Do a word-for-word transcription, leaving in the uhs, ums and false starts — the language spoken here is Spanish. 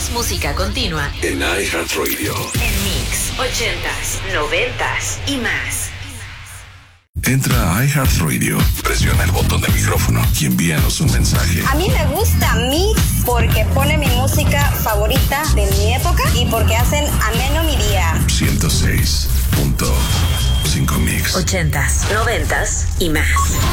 Más música continua en iHeartRadio. En Mix, ochentas, noventas y más. Entra a iHeartRadio, presiona el botón del micrófono y envíanos un mensaje. A mí me gusta Mix porque pone mi música favorita de mi época y porque hacen ameno mi día. ciento seis punto cinco Mix. Ochentas, noventas y más.